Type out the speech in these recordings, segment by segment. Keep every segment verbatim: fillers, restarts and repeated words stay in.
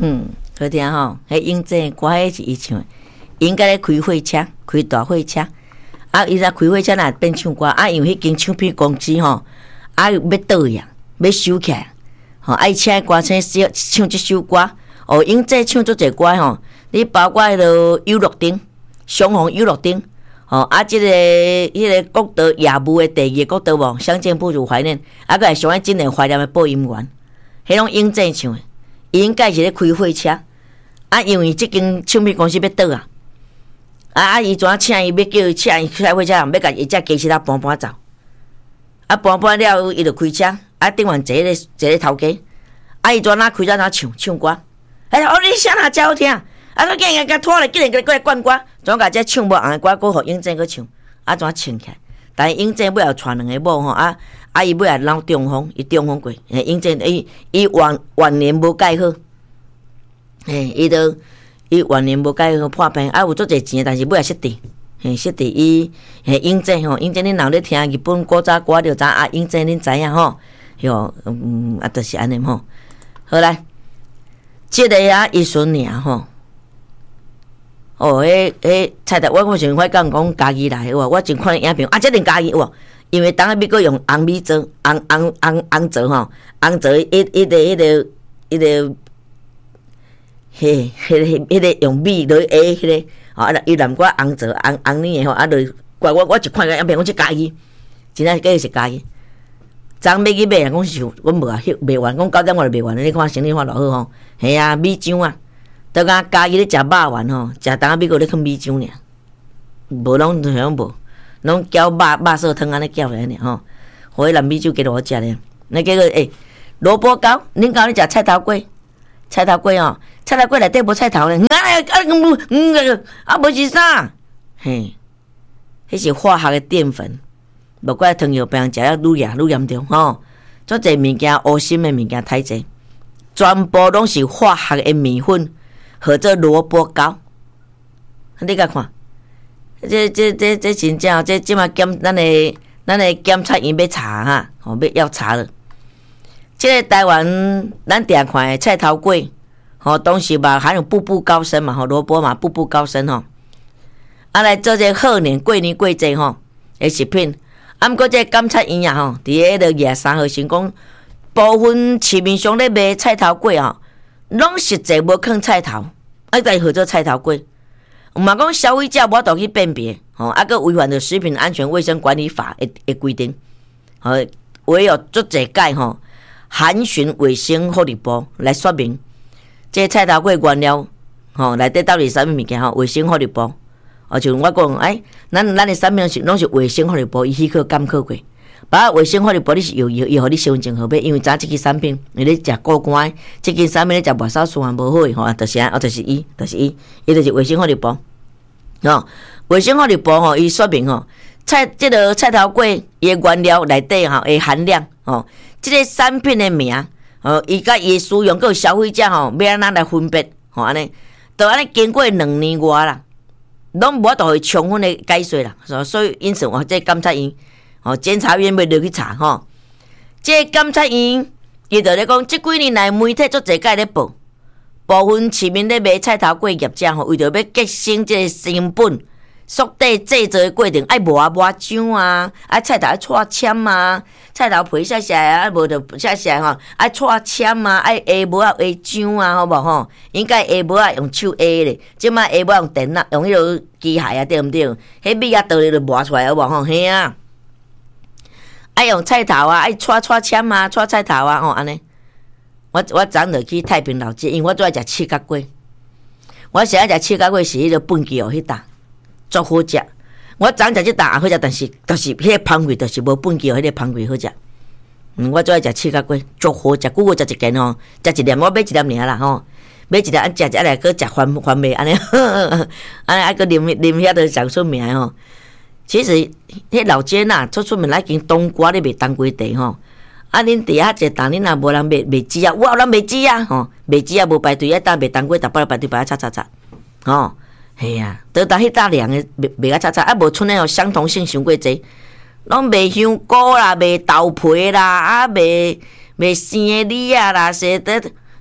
嗯，好听吼，迄英姐歌迄是伊唱的，应该咧开货车，开大货车。啊，伊若开货车若变唱歌，啊，因为迄间唱片公司吼，啊要倒呀，要收起来，吼，啊伊请歌星唱唱即首歌，哦，英姐唱足侪歌吼，你包括迄个游乐町、双红游乐町，吼，啊，即、這个迄、那个国道夜幕的第二国道无，相见不如怀念，啊，个上爱真诶怀念的播音员，迄拢英姐唱的，伊应该是咧开货车，啊，因为即间唱片公司要倒啊。啊啊！伊怎请伊要叫伊请伊开火车，要甲伊只机器仔搬搬走。啊，搬搬了，伊就开车。啊，顶完坐咧坐咧头家。啊，伊怎哪开车哪唱唱歌？哎，哦，你声哪真好听！啊，你竟然甲拖来，竟然过来灌歌，怎甲只唱无红的歌，搁互英正去唱？啊，怎唱起来？但是英正尾后传两个某吼，啊啊，伊尾也闹中风，伊中风过。英正伊伊晚晚年无改好，嘿，伊都。伊晚年无改好破病，啊有足侪钱，但是尾也失智，嘿失智伊嘿英姐吼，英姐恁若咧听日本古早歌着知啊，英姐恁知影吼，哟嗯啊，就是安尼吼。好来，即、这个啊伊孙尔吼，哦，迄迄菜头我我想我讲讲家己来哇，我真看影片啊，即阵家己哇，因为当下要搁用红米做，红红红红做吼，红做一一个迄个一个。嘿，迄个、迄个用米落去下迄个，吼啊！伊南瓜红做红红呢吼，啊，落怪我我一看个影片，我即家己，真正个是家己。昨要去买啊，讲是阮无啊，卖完，讲九点我就卖完，你看生意发偌好吼。嘿啊，米浆啊，都甲家己咧食肉丸吼，食当美国咧囥米浆尔，无拢像无，拢搅肉肉色汤安尼搅来尔吼，互迄蓝米酒给我食咧。那结果诶，萝卜糕，恁家咧食菜头粿，菜头粿哦。菜头粿内底无菜头咧，啊啊嗯嗯啊无是啥？嘿，迄是化学的淀粉，无怪糖尿病食了愈严愈严重吼。足侪物件乌心的物件太侪，全部拢是化学的面粉，或者萝卜糕。你甲看，这这这这真正，这即马检咱的咱的检察院要查哈，吼要要查了。即、这个台湾咱定看的菜头粿。吼，当时嘛还有步步高升嘛，吼萝卜嘛步步高升吼，啊来做这贺年过年过节吼的食品，啊毋过这检察院啊吼，伫迄个廿三号成讲，部分市面上咧卖菜头粿吼，拢实际无放菜头，啊但是号做菜头粿，毋嘛讲消费者无法度去辨别，吼啊个违反着食品安全卫生管理法的的规定，吼唯有足侪届吼，函询卫生福利部来说明。这菜头粿原料，吼内底到底是啥物物件吼？卫生福利部，哦，像我讲，哎，咱咱的产品是拢是卫生福利部伊许可监考过，把卫生福利部你是有有有互你身份证号码，因为早即支产品，你咧食过关，即支产品咧食外口循环无好诶，吼，就是啊，哦，就是伊，就是伊，伊就是卫生福利部，吼，卫生福利部吼，伊说明吼，菜即个菜头粿伊的原料内底吼的含量，吼，即个产品的名。哦，伊甲伊使用，佮消费者吼，要安怎来分别？吼安尼，都安尼经过两年外啦，拢无法度去充分的解说啦。所以因此，我这检察院，吼检察院要落去查吼。这检察院伊就咧讲，即几年来媒体足侪届咧报，部分市民咧卖菜头粿业者吼，为着要节省这个成本。速递制作的过程爱磨啊磨浆啊，爱菜头爱搓签啊，菜头皮下下啊，无着下下吼，爱搓签啊，爱下无啊下浆啊，好无吼？应该下无啊用手下咧，即摆下无用电脑，用迄个机械啊，对毋对？迄米啊倒咧就磨出来好无吼？嘿啊，爱用菜头啊，爱搓搓签啊，搓菜头啊，吼安尼。我我昨日去太平老街，因为我最爱食七角粿，我是爱食七角粿是迄个本记哦，迄搭。足好食，我昨食即搭也好食，但是就是迄个香桂，就是无本记哦，迄个香桂好食。嗯，我最爱食七角粿，足好食，久久食一件吼，食一粒我买一粒尔啦吼，买一粒啊食食来，搁食翻翻袂安尼，安尼啊搁啉啉遐都上出名吼。其实迄老街呐，出出名来间冬瓜咧卖冬瓜茶吼，啊恁伫遐坐当恁若无人卖卖纸啊，哇，人卖纸啊吼，卖纸啊无排队，啊当卖冬瓜，逐摆排队排啊擦擦擦，吼。系啊，倒当迄搭凉诶，卖卖啊擦擦，啊无剩诶哦，相同性伤过济，拢卖香菇啦，卖豆皮啦，啊卖卖生诶梨啊啦，说得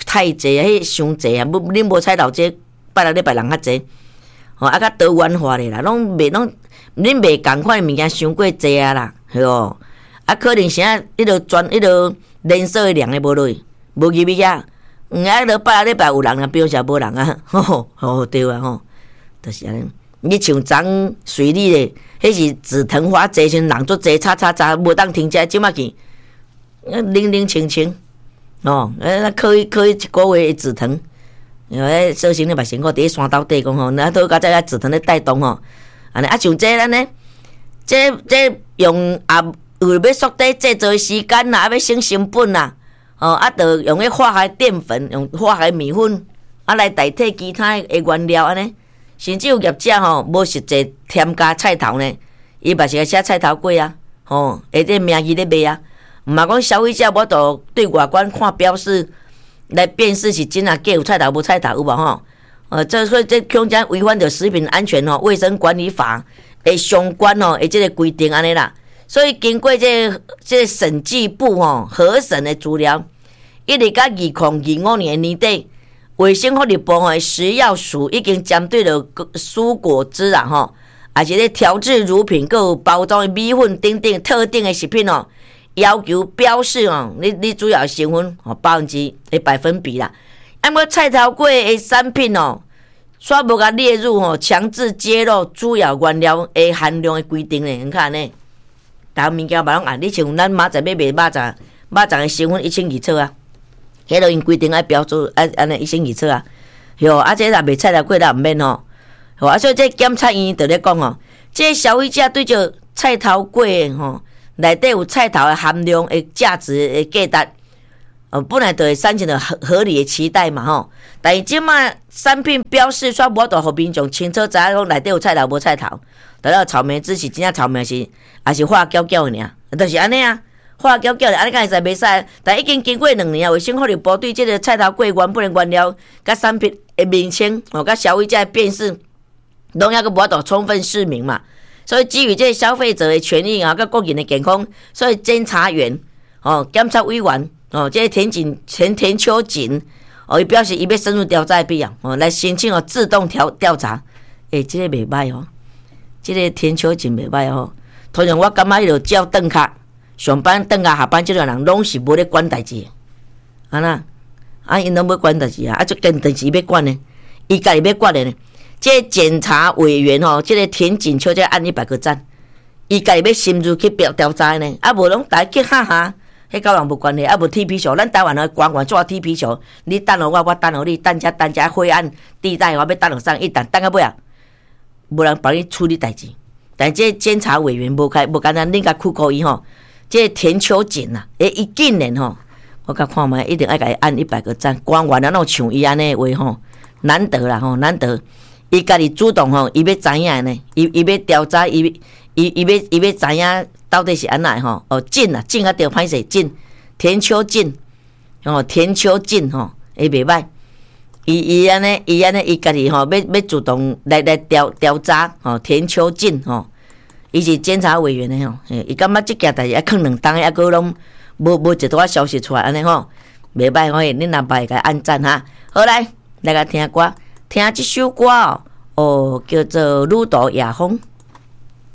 太济啊，迄伤济啊，无恁无菜头这拜六礼拜人较济，吼啊，较多元化咧啦，拢卖拢恁卖共款物件伤过济啊啦，嘿哦，啊，可能啥迄落专迄落连锁的量诶无落去，无入去遐，嗯啊，迄落拜六礼拜有人啊，比如说无人啊，吼吼对啊吼，就是安尼。你像昨水里咧，迄是紫藤花济时人足济，叉叉叉无当停遮，即马去，冷冷清清，哦，呃，可以可以一个月紫藤，因为小心你目先我伫山斗底讲吼，那都甲这个紫藤咧带动吼，安尼啊像这咱呢，这这用啊为要缩短制作时间啦，啊要省成本啦，哦啊，着用迄化学淀粉，用化学米粉啊来代替其他的原料安尼。甚至有业者吼，无实际添加菜头呢，伊嘛是个写菜头粿啊，吼，下底名义咧卖啊，毋嘛讲消费者无着对外观看标示来辨识是真啊假有菜头无菜头有无吼？呃，这所以这恐将违反着食品安全吼卫生管理法的相关吼的这个规定安尼啦。所以经过这个、这个审计部吼核审的资料，一直到二零二五年年底。卫生福利部吼食药署已经针对了蔬果汁啦吼，而且咧调制乳品、佮包装的米粉等等特定的食品哦，要求标示哦，你你主要成分哦百分之的百分比啦。按过菜头粿的产品哦，煞无甲列入吼强制揭露主要原料的含量的规定咧，你看呢？逐物件嘛拢按，你像咱明仔要卖肉粽，肉粽的成分一清二楚啊。迄落因规定爱标注，爱安尼一清二楚啊，哟，啊，这若卖菜头粿咱毋免吼，吼，啊，所以这检察院就咧讲吼，这消费者对这菜头粿吼内底有菜头的含量的价值的价值，呃，本来就会产生着合合理的期待嘛吼，但是即卖产品标示煞无度互民众清楚知影讲内底有菜头无菜头，等到草莓汁是真正草莓是，还是化搅搅的尔，就是安尼啊。化搅搅的，安尼敢会使袂使？但已经经过两年啊，卫生福利部对这个菜头粿原本的原料、甲产品的名称，哦，甲消费者的辨识，拢抑个无法度充分释明嘛。所以基于这个消费者的权益啊，甲个人的健康，所以监察员、哦，检察委员、哦，这个田景田田秋瑾，哦，伊表示伊要深入调查的必要，哦，来申请哦自动调调查。诶、欸，这个袂歹哦，这个田秋瑾袂歹哦。通常我感觉伊就照顿卡。上班、顿啊、下班，这个人拢是无咧管代志，安那啊，因拢要管代志啊，啊，就跟代志要管呢，伊家己要管的呢。这检察委员吼，这个田锦秋这按一百个赞，伊家己要深入去调调查呢，啊，无拢大家去哈哈，迄甲人无关系，啊，无踢皮球，咱台湾的官员做踢皮球，你等互我，我等互你，等遮等遮灰暗地带，我要等互上一等，等到尾啊，无人帮你处理代志。但这监察委员无开无简单，恁甲苦告伊吼。这田秋瑾呐，诶，伊竟然吼，我甲看卖一定爱甲伊按一百个赞。官员啊，拢像伊安尼话吼，难得啦吼，难得。伊家己主动吼，伊要知影呢，伊伊要调查，伊伊伊要伊要知影到底是安那吼。哦，瑾啊，瑾啊，着歹势瑾，田秋瑾，哦，田秋瑾吼，会袂歹。伊伊安尼，伊安尼，伊家己吼，要要主动来来调调查吼，田秋瑾吼。伊是监察委员的吼，伊感觉即件代志啊，囥两当，抑个拢无无一段消息出来安尼吼，袂歹吼，恁若歹甲按赞哈。好来，来甲听歌，听即首歌哦，哦叫做《女途夜风》。